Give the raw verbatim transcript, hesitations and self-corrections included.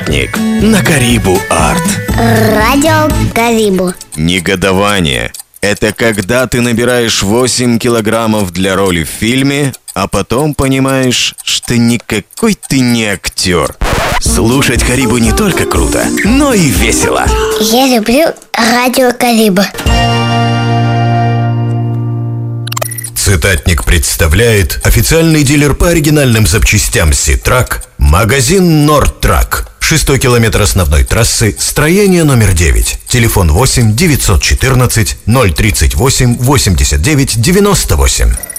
Цитатник на Карибу Арт. Радио Карибу. Негодование – это когда ты набираешь восемь килограммов для роли в фильме, а потом понимаешь, что никакой ты не актер. Слушать Карибу не только круто, но и весело. Я люблю радио Карибу. Цитатник представляет официальный дилер по оригинальным запчастям Ситрак, магазин Нордтрак. Шестой километр основной трассы, строение номер девять. Телефон восемь девятьсот четырнадцать ноль тридцать восемь восемьдесят девять девяносто восемь.